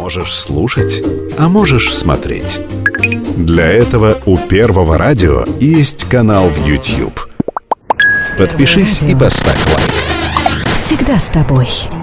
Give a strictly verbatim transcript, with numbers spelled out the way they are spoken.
Можешь слушать, а можешь смотреть. Для этого у Первого радио есть канал в YouTube. Подпишись и поставь лайк. Всегда с тобой.